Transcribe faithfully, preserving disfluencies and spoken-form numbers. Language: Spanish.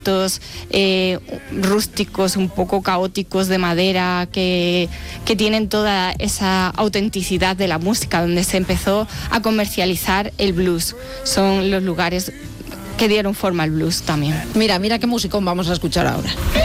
Eh, rústicos, un poco caóticos de madera, que, que tienen toda esa autenticidad de la música, donde se empezó a comercializar el blues. Son los lugares que dieron forma al blues también. Mira, mira qué musicón vamos a escuchar ahora.